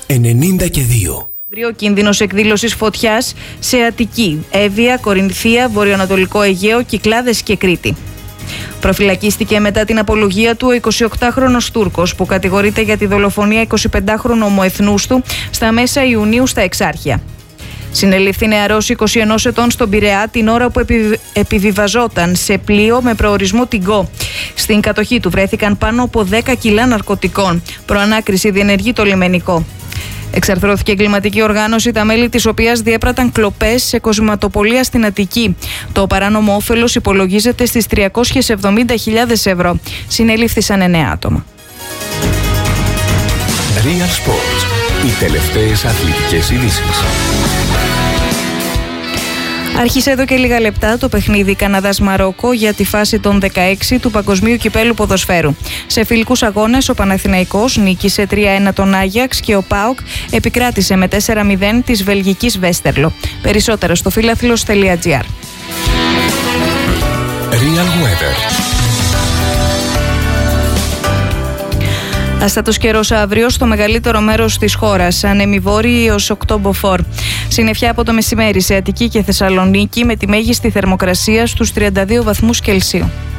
92. Ο κίνδυνος εκδήλωσης φωτιάς σε Αττική, Εύβοια, Κορινθία, Βορειοανατολικό Αιγαίο, Κυκλάδες και Κρήτη. Προφυλακίστηκε μετά την απολογία του ο 28χρονος Τούρκος που κατηγορείται για τη δολοφονία 25χρονου ομοεθνούς του στα μέσα Ιουνίου στα Εξάρχεια. Συνελήφθη νεαρός 21 ετών στον Πειραιά την ώρα που επιβιβαζόταν σε πλοίο με προορισμό Τιγκό. Στην κατοχή του βρέθηκαν πάνω από 10 κιλά ναρκωτικών. Προανάκριση διενεργεί το λιμενικό. Εξαρθρώθηκε εγκληματική οργάνωση, τα μέλη της οποίας διέπραταν κλοπές σε κοσματοπολία στην Αττική. Το παράνομο όφελος υπολογίζεται στις 370.000 ευρώ. Συνελήφθησαν 9 άτομα. Real Sports. Οι τελευταίες αθλητικές ειδήσεις. Άρχισε εδώ και λίγα λεπτά το παιχνίδι Καναδάς-Μαρόκο για τη φάση των 16 του Παγκοσμίου Κυπέλλου Ποδοσφαίρου. Σε φιλικούς αγώνες ο Παναθηναϊκός νίκησε 3-1 τον Άγιαξ και ο ΠΑΟΚ επικράτησε με 4-0 της βελγικής Βέστερλο. Περισσότερα στο φιλαθλος.gr. Real Weather. Αστατός καιρός αύριο στο μεγαλύτερο μέρος της χώρας, ανέμοι βόρειοι έως 8 μποφόρ. Συννεφιά από το μεσημέρι σε Αττική και Θεσσαλονίκη με τη μέγιστη θερμοκρασία στους 32 βαθμούς Κελσίου.